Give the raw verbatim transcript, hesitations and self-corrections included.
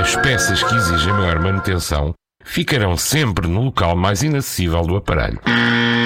as peças que exigem maior manutenção ficarão sempre no local mais inacessível do aparelho.